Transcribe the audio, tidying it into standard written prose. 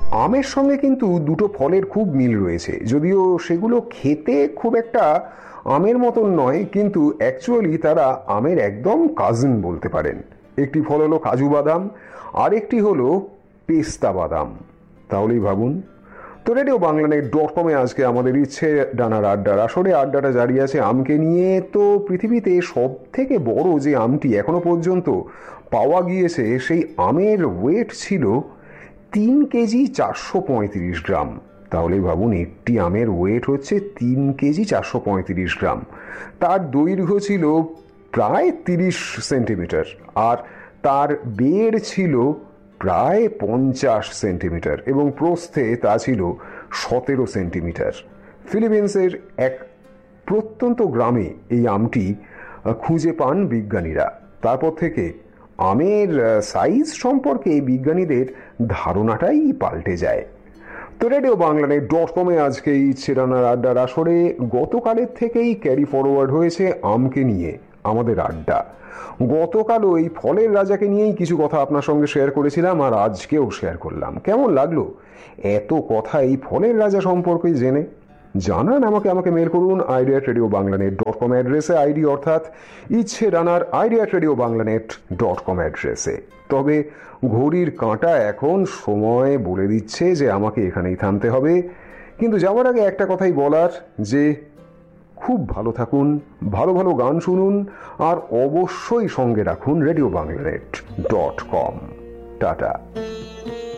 আমের সঙ্গে কিন্তু দুটো ফলের খুব মিল রয়েছে, যদিও সেগুলো খেতে খুব একটা আমের মতন নয়, কিন্তু অ্যাকচুয়ালি তারা আমের একদম কাজিন বলতে পারেন। একটি ফল হলো কাজু বাদাম, আরেকটি হলো পেস্তা বাদাম। তাহলেই ভাবুন। তো রেডিও বাংলানেট.com-এ আজকে আমাদের ইচ্ছে ডানার আড্ডার আসরে আড্ডাটা জারি আছে আমকে নিয়ে। তো পৃথিবীতে সব থেকে বড় যে আমটি এখনো পর্যন্ত পাওয়া গিয়েছে, সেই আমের ওয়েট ছিল 3 কেজি 435 গ্রাম। তাহলেই ভাবুন, একটি আমের ওয়েট হচ্ছে 3 কেজি 435 গ্রাম। তার দৈর্ঘ্য ছিল প্রায় 30 সেন্টিমিটার, আর তার বেড় ছিল প্রায় 50 সেন্টিমিটার, এবং প্রস্থে তা ছিল 17 সেন্টিমিটার। ফিলিপিন্সের এক প্রত্যন্ত গ্রামে এই আমটি খুঁজে পান বিজ্ঞানীরা। তারপর থেকে আমের সাইজ সম্পর্কে বিজ্ঞানীদের ধারণাটাই পাল্টে যায়। তো রেডিও বাংলানেট.com-এ আজকে এই ছেড়ানার আড্ডার আসরে গতকালের থেকেই ক্যারি ফরওয়ার্ড হয়েছে আমকে নিয়ে আমাদের আড্ডা। গতকালও এই ফলের রাজাকে নিয়েই কিছু কথা আপনার সঙ্গে শেয়ার করেছিলাম, আর আজকেও শেয়ার করলাম। কেমন লাগলো এত কথা এই ফলের রাজা সম্পর্কে জেনে? জানান আমাকে মেল করুন idea@radioBanglanet.com অ্যাড্রেসে, আইডি অর্থাৎ ইচ্ছে ডানার idea@radioBanglanet.com অ্যাড্রেসে। তবে ঘড়ির কাঁটা এখন সময় বলে দিচ্ছে যে আমাকে এখানেই থামতে হবে। কিন্তু যাওয়ার আগে একটা কথাই বলার, যে খুব ভালো থাকুন, ভালো ভালো গান শুনুন, আর অবশ্যই সঙ্গে রাখুন রেডিও বাংলানেট.com। টাটা।